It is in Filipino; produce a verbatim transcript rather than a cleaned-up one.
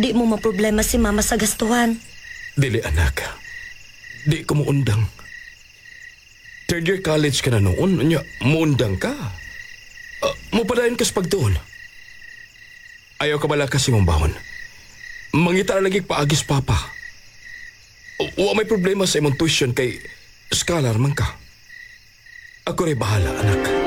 Di mo maproblema si mama sa gastuhan. Dili anak. Di ko muundang. Third year college ka na noon, nya muundang ka. Uh, mupadayon ka sa pagtuon. Ayaw ka bala kasi mong bahon. Mangita na lagi paagis papa. Wa may problema sa imong tuition kay scholar man ka. Ako rin bahala, anak.